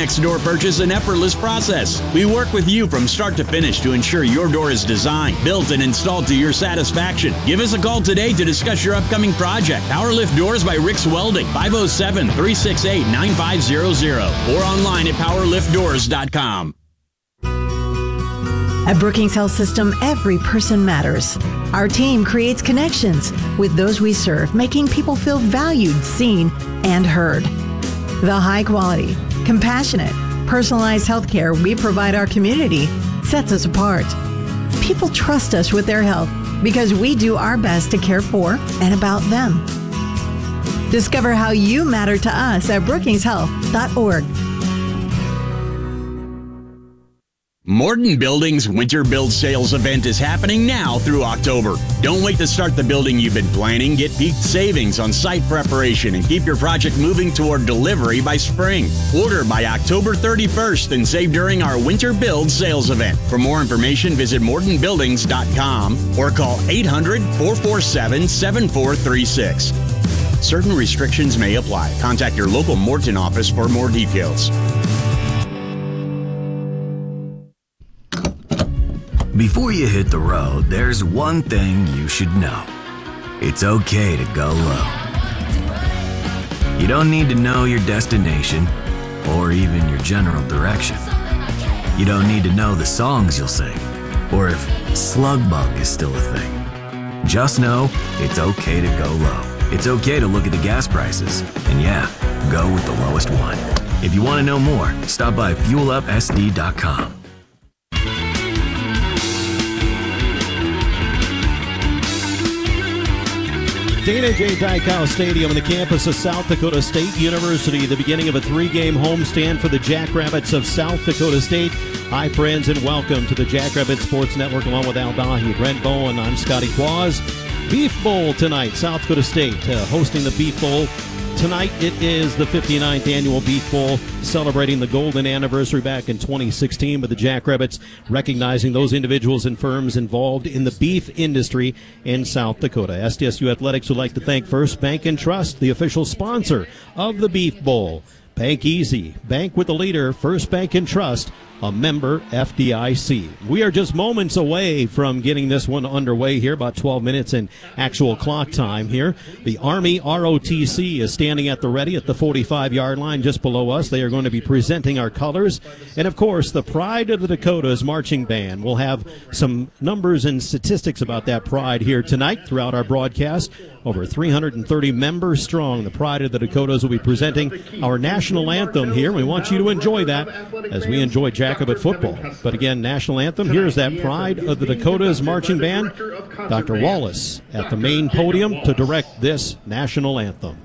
next door purchase an effortless process. We work with you from start to finish to ensure your door is designed, built, and installed to your satisfaction. Give us a call today to discuss your upcoming project. Power Lift Doors by Rick's Welding, 507-368-9500, or online at powerliftdoors.com. At Brookings Health System, every person matters. Our team creates connections with those we serve, making people feel valued, seen, and heard. The high quality, compassionate, personalized healthcare we provide our community sets us apart. People trust us with their health because we do our best to care for and about them. Discover how you matter to us at brookingshealth.org. Morton Building's Winter Build Sales event is happening now through October. Don't wait to start the building you've been planning. Get peak savings on site preparation and keep your project moving toward delivery by spring. Order by October 31st and save during our Winter Build Sales event. For more information, visit mortonbuildings.com or call 800-447-7436. Certain restrictions may apply. Contact your local Morton office for more details. Before you hit the road, there's one thing you should know. It's okay to go low. You don't need to know your destination or even your general direction. You don't need to know the songs you'll sing or if slug bug is still a thing. Just know it's okay to go low. It's okay to look at the gas prices and go with the lowest one. If you want to know more, stop by fuelupsd.com. Dana J. Dykhouse Stadium on the campus of South Dakota State University, the beginning of a 3-game homestand for the Jackrabbits of South Dakota State. Hi, friends, and welcome to the Jackrabbit Sports Network, along with Al Dahi, Brent Bowen. I'm Scotty Quaz. Beef Bowl tonight, South Dakota State hosting the Beef Bowl. Tonight it is the 59th annual Beef Bowl, celebrating the golden anniversary back in 2016 with the Jackrabbits, recognizing those individuals and firms involved in the beef industry in South Dakota. SDSU Athletics would like to thank First Bank & Trust, the official sponsor of the Beef Bowl. Bank easy. Bank with the leader, First Bank & Trust, a member FDIC. We are just moments away from getting this one underway here, about 12 minutes in actual clock time here. The Army ROTC is standing at the ready at the 45-yard line just below us. They are going to be presenting our colors. And, of course, the Pride of the Dakotas marching band. We'll have some numbers and statistics about that pride here tonight throughout our broadcast. Over 330 members strong. The Pride of the Dakotas will be presenting our national anthem here. We want you to enjoy that as we enjoy Jacobite football. But again, national anthem. Here's that Pride of the Dakotas marching band. Dr. Wallace at the main podium to direct this national anthem.